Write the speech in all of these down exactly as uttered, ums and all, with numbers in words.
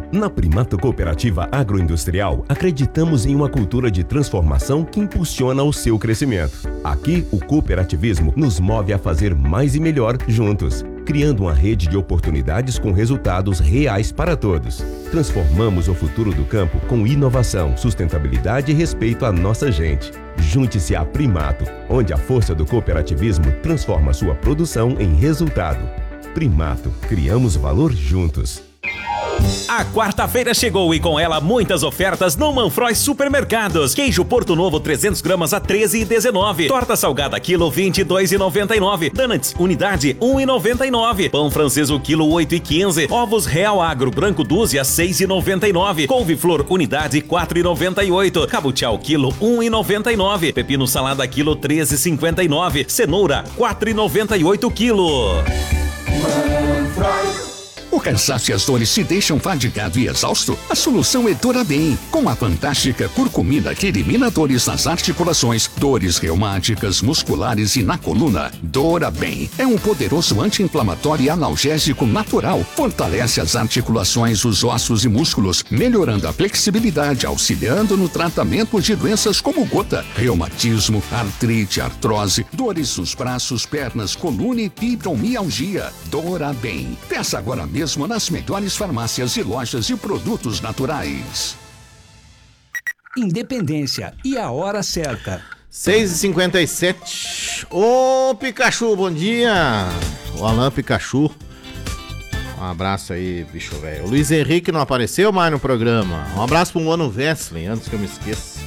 Na Primato Cooperativa Agroindustrial, acreditamos em uma cultura de transformação que impulsiona o seu crescimento. Aqui, o cooperativismo nos move a fazer mais e melhor juntos, criando uma rede de oportunidades com resultados reais para todos. Transformamos o futuro do campo com inovação, sustentabilidade e respeito à nossa gente. Junte-se à Primato, onde a força do cooperativismo transforma sua produção em resultado. Primato, criamos valor juntos. A quarta-feira chegou e com ela muitas ofertas no Manfroy Supermercados. Queijo Porto Novo trezentos gramas a treze reais e dezenove centavos. Torta salgada quilo vinte e dois reais e noventa e nove centavos. Donuts unidade um real e noventa e nove centavos. Pão francês o quilo oito reais e quinze centavos. Ovos Real Agro branco dúzia seis reais e noventa e nove centavos. Couve-flor unidade quatro reais e noventa e oito centavos. Cabotial quilo um real e noventa e nove centavos. Pepino salada quilo treze reais e cinquenta e nove centavos. Cenoura quatro reais e noventa e oito centavos quilo. Manfroy. O cansaço e as dores te deixam fadigado e exausto? A solução é Dorabem, com a fantástica curcumina que elimina dores nas articulações, dores reumáticas, musculares e na coluna. Dorabem é um poderoso anti-inflamatório e analgésico natural. Fortalece as articulações, os ossos e músculos, melhorando a flexibilidade, auxiliando no tratamento de doenças como gota, reumatismo, artrite, artrose, dores nos braços, pernas, coluna e fibromialgia. Dorabem. Peça agora mesmo mesmo nas melhores farmácias e lojas de produtos naturais. Independência e a hora certa. seis e cinquenta e sete. Ô Pikachu, bom dia. O Alain Pikachu. Um abraço aí, bicho velho. O Luiz Henrique não apareceu mais no programa. Um abraço pro Mano Wesley, antes que eu me esqueça.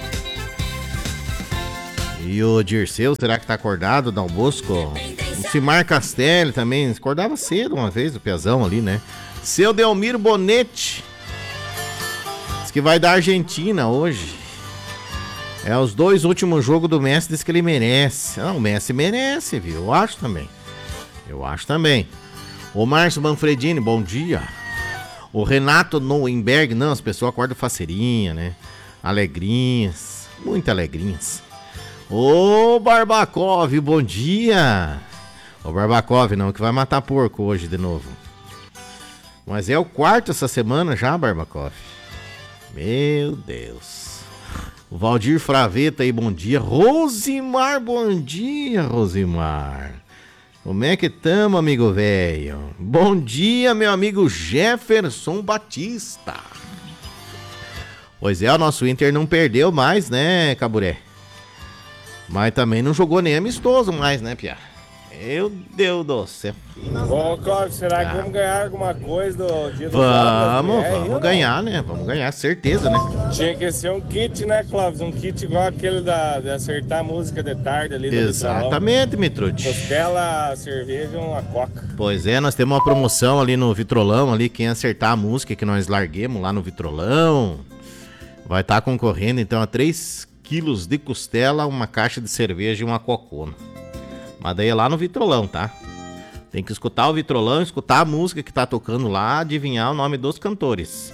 E o Dirceu, será que tá acordado, Dom Bosco? O Cimar Castelli também, acordava cedo uma vez, o Pezão ali, né? Seu Delmiro Bonetti. Diz que vai da Argentina hoje. É os dois últimos jogos do Messi, diz que ele merece. Não, o Messi merece, viu? Eu acho também. Eu acho também. O Márcio Manfredini, bom dia. O Renato Noemberg, não, as pessoas acordam faceirinha, né? Alegrinhas, muito alegrinhas. Ô Barbakov, bom dia. Ô Barbakov, não, que vai matar porco hoje de novo. Mas é o quarto essa semana já, Barbakov. Meu Deus. O Valdir Fraveta aí, bom dia. Rosimar, bom dia, Rosimar. Como é que tamo, amigo velho? Bom dia, meu amigo Jefferson Batista. Pois é, o nosso Inter não perdeu mais, né, Caburé? Mas também não jogou nem amistoso mais, né, Pia? Meu Deus do céu. Bom, Cláudio, será que vamos ganhar alguma coisa do dia do Vamos, vamos ganhar, né? Vamos ganhar, certeza, né? Tinha que ser um kit, né, Cláudio? Um kit igual aquele da, de acertar a música de tarde ali. Exatamente, Mitrucci. Costela, cerveja e uma coca. Pois é, nós temos uma promoção ali no Vitrolão, ali, quem acertar a música que nós larguemos lá no Vitrolão, vai estar concorrendo, então, a três quilos de costela, uma caixa de cerveja e uma cocona. Mas daí é lá no Vitrolão, tá? Tem que escutar o Vitrolão, escutar a música que tá tocando lá, adivinhar o nome dos cantores.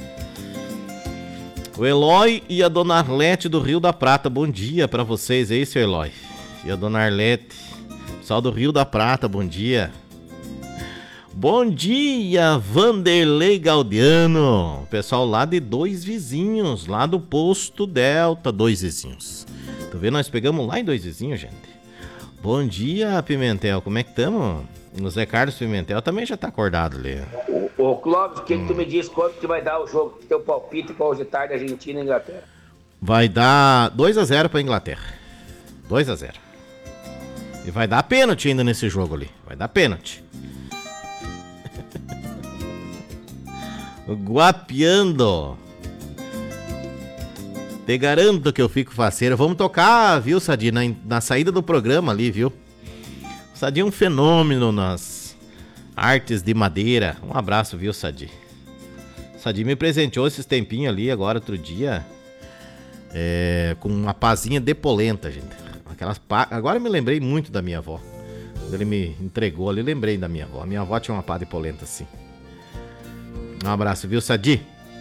O Eloy e a Dona Arlete do Rio da Prata, bom dia pra vocês aí, seu Eloy. E a Dona Arlete, pessoal do Rio da Prata, bom dia. Bom dia, Vanderlei Gaudiano. Pessoal lá de Dois Vizinhos, lá do Posto Delta, Dois Vizinhos. Tu vê, nós pegamos lá em Dois Vizinhos, gente. Bom dia, Pimentel, como é que estamos? O Zé Carlos Pimentel também já tá acordado ali. Ô, Clóvis, o que, hum. que tu me diz quanto que vai dar o jogo, teu palpite para hoje de tarde, Argentina e Inglaterra? Vai dar dois a zero pra Inglaterra. dois a zero. E vai dar pênalti ainda nesse jogo ali. Vai dar pênalti. Guapiando. Te garanto que eu fico faceiro. Vamos tocar, viu, Sadi, na, na saída do programa ali, viu? O Sadi é um fenômeno nas artes de madeira. Um abraço, viu, Sadi? O Sadi me presenteou esses tempinhos ali, agora, outro dia, é, com uma pazinha de polenta, gente. Aquelas pá... Agora eu me lembrei muito da minha avó. Quando ele me entregou ali, lembrei da minha avó. A minha avó tinha uma pá de polenta assim. Um abraço, viu, Sadi?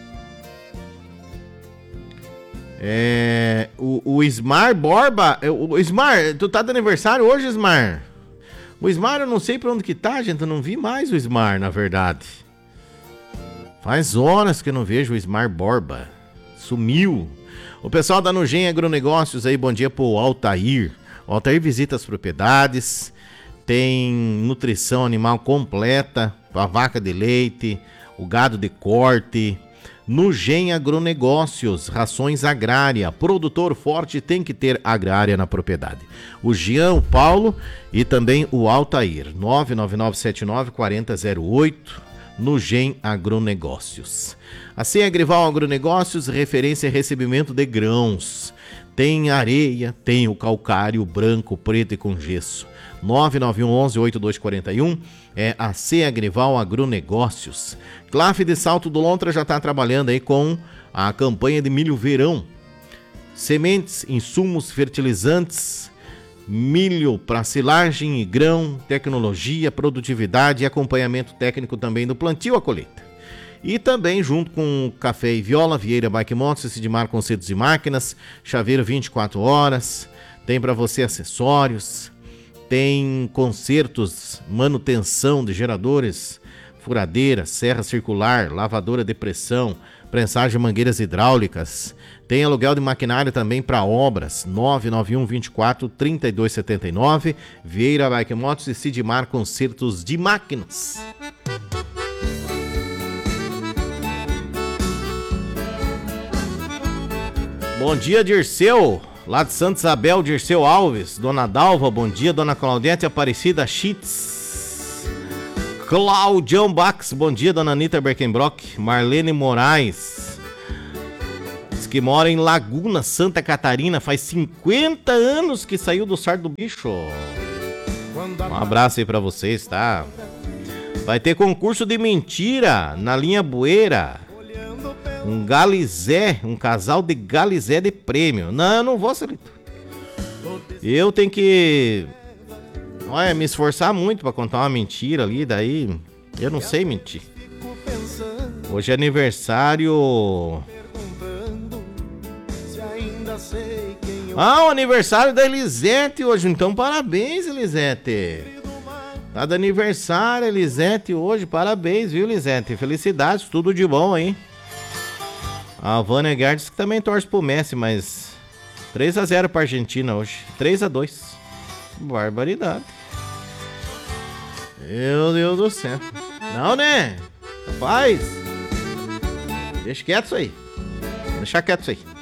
É, o, o Ismar Borba, o, o Ismar, tu tá de aniversário hoje, Ismar? O Ismar eu não sei pra onde que tá, gente, eu não vi mais o Ismar, na verdade. Faz horas que eu não vejo o Ismar Borba. Sumiu. O pessoal da Nugem Agronegócios aí, bom dia pro Altair. O Altair visita as propriedades, tem nutrição animal completa, a vaca de leite, o gado de corte. Nugem Agronegócios, rações agrária, produtor forte tem que ter agrária na propriedade. O Jean, o Paulo e também o Altair, nove nove nove sete nove quatro zero zero oito, Nugem Agronegócios. A Ceagrival Agronegócios, referência em recebimento de grãos. Tem areia, tem o calcário branco, preto e com gesso. nove nove um um um oito dois quatro um é a Ceagrival Agronegócios. Claf de Salto do Lontra já está trabalhando aí com a campanha de milho verão. Sementes, insumos, fertilizantes, milho para silagem e grão, tecnologia, produtividade e acompanhamento técnico também do plantio à colheita. E também junto com Café e Viola, Vieira Bike Motos, Sidmar Concertos e Máquinas, Chaveiro vinte e quatro horas, tem para você acessórios, tem consertos, manutenção de geradores, furadeira, serra circular, lavadora de pressão, prensagem de mangueiras hidráulicas, tem aluguel de maquinário também para obras, nove nove um dois quatro três dois sete nove, Vieira Bike Motos e Sidmar Concertos de Máquinas. Bom dia, Dirceu, lá de Santa Isabel, Dirceu Alves, Dona Dalva, bom dia, Dona Claudete Aparecida Schitz, Claudião Bax, bom dia, Dona Anitta Berkenbrock, Marlene Moraes, diz que mora em Laguna, Santa Catarina, faz cinquenta anos que saiu do Sardo do Bicho. Um abraço aí pra vocês, tá? Vai ter concurso de mentira na linha Bueira. Um galizé, um casal de galizé de prêmio. Não, eu não vou, Celito. Eu tenho que... Olha, me esforçar muito pra contar uma mentira ali, daí eu não sei mentir. Hoje é aniversário... Ah, o aniversário da Elisete hoje, então parabéns, Elisete. Tá de aniversário, Elisete, hoje, parabéns, viu, Elisete? Felicidades, tudo de bom aí. A Vânia Gerdes que também torce pro Messi, mas três a zero pra Argentina hoje. três a dois. Barbaridade. Meu Deus do céu. Não, né? Rapaz. Deixa quieto isso aí. Deixa quieto isso aí.